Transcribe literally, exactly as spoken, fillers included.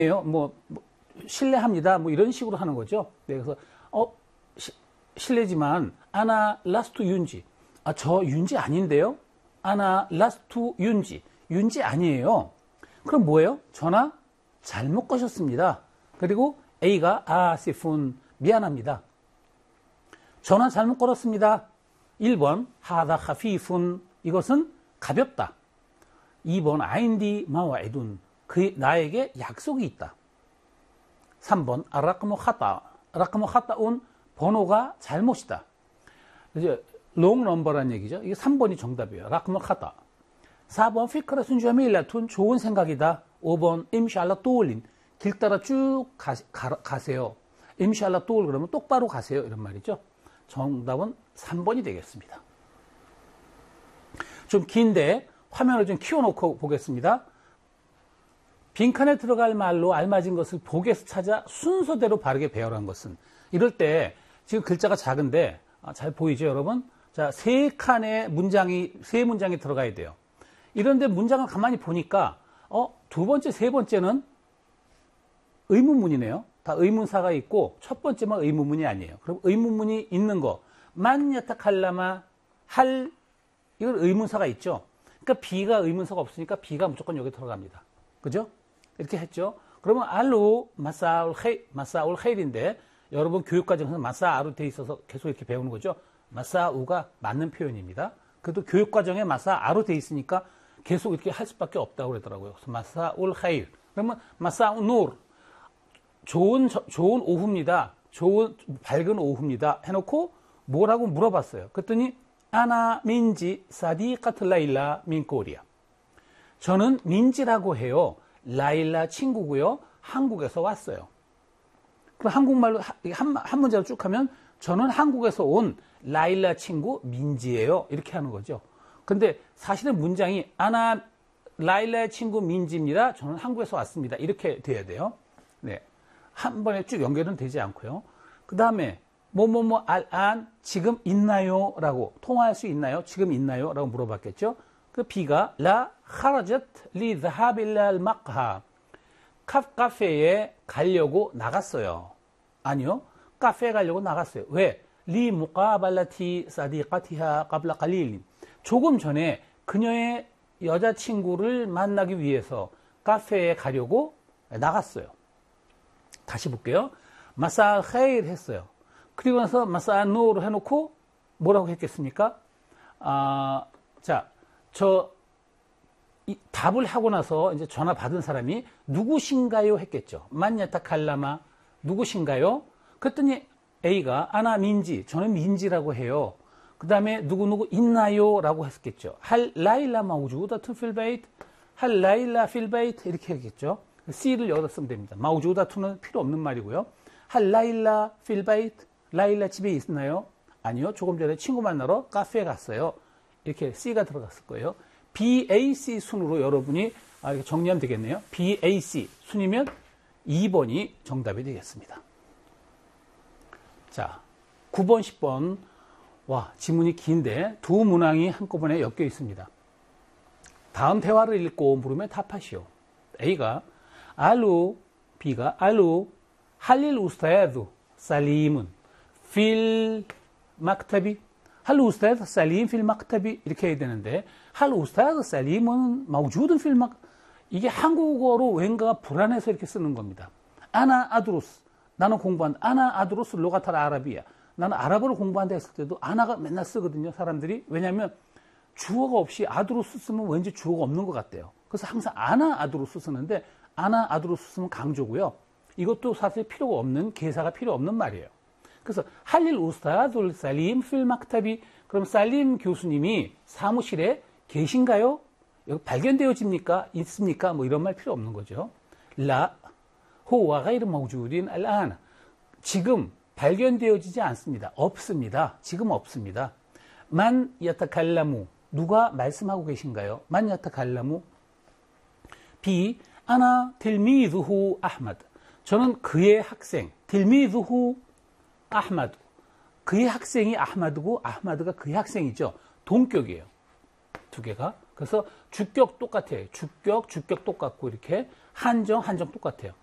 뭐, 뭐 실례합니다. 뭐 이런 식으로 하는 거죠. 네, 그래서 어 시, 실례지만 아나 라스트 윤지. 아, 저 윤지 아닌데요? 아나 라스트 윤지. 윤지 아니에요. 그럼 뭐예요? 전화 잘못 거셨습니다. 그리고 A가 아시푼 미안합니다. 전화 잘못 걸었습니다. 일 번 하다 하피푼 이것은 가볍다. 이 번 아인디 마와이둔 그 나에게 약속이 있다. 삼 번 아라크모 하타 아라크모 하타운 번호가 잘못이다. 이제 롱 넘버라는 얘기죠. 이게 삼 번이 정답이에요. 라크모 하타. 사 번 피크라 순주아밀라툰 좋은 생각이다. 오 번 임샬라 또올린 길 따라 쭉 가, 가, 가세요. 임샬라 또올 그러면 똑바로 가세요. 이런 말이죠. 정답은 삼 번이 되겠습니다. 좀 긴데 화면을 좀 키워놓고 보겠습니다. 빈칸에 들어갈 말로 알맞은 것을 복에서 찾아 순서대로 바르게 배열한 것은 이럴 때 지금 글자가 작은데 아, 잘 보이죠 여러분? 자, 세 칸의 문장이 세 문장이 들어가야 돼요. 이런데 문장을 가만히 보니까 어, 두 번째, 세 번째는 의문문이네요. 다 의문사가 있고 첫 번째만 의문문이 아니에요. 그럼 의문문이 있는 거 만 야타칼라마 할 이건 의문사가 있죠. 그러니까 B가 의문사가 없으니까 B가 무조건 여기 들어갑니다. 그죠? 이렇게 했죠. 그러면 알로 마사울 헤 마사울 헤일인데 여러분 교육과정에서 마사아로 돼 있어서 계속 이렇게 배우는 거죠. 마사우가 맞는 표현입니다. 그래도 교육과정에 마사아로 돼 있으니까 계속 이렇게 할 수밖에 없다고 그러더라고요. 그래서 마사울 헤일. 그러면 마사우 누르 좋은 좋은 오후입니다. 좋은 밝은 오후입니다. 해놓고 뭐라고 물어봤어요. 그랬더니 아나 민지 사디카트 라일라 민꼬리아. 저는 민지라고 해요. 라일라 친구고요. 한국에서 왔어요. 그럼 한국말로 한, 한 문자로 쭉 하면 저는 한국에서 온 라일라 친구 민지예요. 이렇게 하는 거죠. 근데 사실은 문장이 아나 라일라의 친구 민지입니다. 저는 한국에서 왔습니다. 이렇게 돼야 돼요. 네. 한 번에 쭉 연결은 되지 않고요. 그 다음에 뭐뭐뭐 알안 지금 있나요? 라고 통화할 수 있나요? 지금 있나요? 라고 물어봤겠죠. 그 B가 라 하라젯 리 드하빌랄 막하 카페에 가려고 나갔어요. 아니요. 카페에 가려고 나갔어요. 왜? 리 무카발라티 사디카티하 까블라 칼릴 조금 전에 그녀의 여자친구를 만나기 위해서 카페에 가려고 나갔어요. 다시 볼게요. 마사 헤일 했어요. 그리고 나서 마사 노로 해놓고 뭐라고 했겠습니까? 아, 자, 저 이, 답을 하고 나서 이제 전화 받은 사람이 누구신가요? 했겠죠. 만야타 칼라마 누구신가요? 그랬더니 A가 아나 민지 저는 민지라고 해요. 그 다음에 누구누구 있나요? 라고 했겠죠. 할 라일라 마우주다 투 필베이트 할 라일라 필베이트 이렇게 했겠죠. C를 여기다 쓰면 됩니다. 마우주다 투는 필요 없는 말이고요. 할 라일라 필베이트 라일라 집에 있나요? 아니요. 조금 전에 친구 만나러 카페에 갔어요. 이렇게 C가 들어갔을 거예요. 비 에이 씨 순으로 여러분이 아, 이렇게 정리하면 되겠네요. 비 에이 씨 순이면 이 번이 정답이 되겠습니다. 자, 구 번, 십 번. 와, 지문이 긴데 두 문항이 한꺼번에 엮여 있습니다. 다음 대화를 읽고 물으면 답하시오. A가 알루, B가 알루, 할릴 우스타야드 살림은 필 막타비 할 우스타드 살림 필 막타비 이렇게 해야 되는데 할 우스타드 살림은 마우주든 필 막 이게 한국어로 왠가가 불안해서 이렇게 쓰는 겁니다. 아나 아드루스 나는 공부한다. 아나 아드루스 로가탈 아라비아 나는 아랍어를 공부한다 했을 때도 아나가 맨날 쓰거든요. 사람들이. 왜냐하면 주어가 없이 아드루스 쓰면 왠지 주어가 없는 것 같대요. 그래서 항상 아나 아드루스 쓰는데 아나 아드루스 쓰면 강조고요. 이것도 사실 필요가 없는 개사가 필요 없는 말이에요. 그래서 할릴 우스타둘 살림 필 막타비 그럼 살림 교수님이 사무실에 계신가요? 여기 발견되어집니까? 있습니까? 뭐 이런 말 필요 없는 거죠. 라 호와 가이르 마우주딘 알안 지금 발견되어지지 않습니다. 없습니다. 지금 없습니다. 만 야타칼라무 누가 말씀하고 계신가요? 만 야타칼라무 비 아나 틸미드후 아흐마드 저는 그의 학생 틸미드후 아흐마드 그의 학생이 아흐마드고 아흐마드가 그의 학생이죠. 동격이에요. 두 개가. 그래서 주격 똑같아요. 주격, 주격 똑같고 이렇게 한정, 한정 똑같아요.